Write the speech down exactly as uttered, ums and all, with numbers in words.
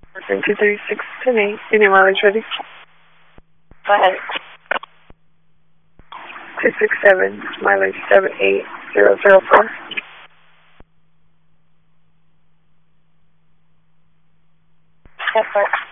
two three six ten eight. Any mileage ready? Go ahead. two six seven, mileage seven eight zero zero four. Yes, sir.